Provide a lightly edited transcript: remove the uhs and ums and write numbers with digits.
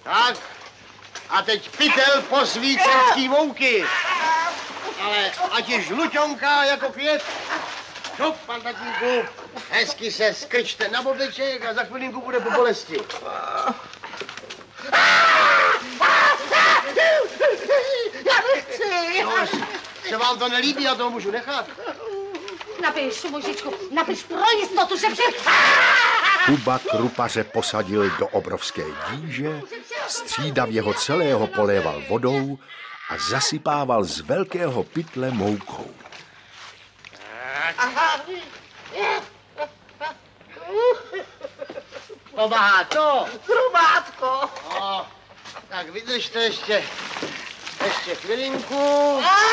Tak, a teď pytel posvícenský mouky. Ale ať je žluťonká jako květ. Šup, pan tatínku, hezky se skrčte na bobeček a za chvilinku bude po bolesti. Já nechci. No, se vám to nelíbí, já to můžu nechat. Napiš, mužičku, napiš pro jistotu, že vše... Kuba Krupaře posadil do obrovské díže, střídavě ho celého poléval vodou a zasypával z velkého pytle moukou. Pomáhá to? Trubátko. No, tak vydržte ještě chvilinku.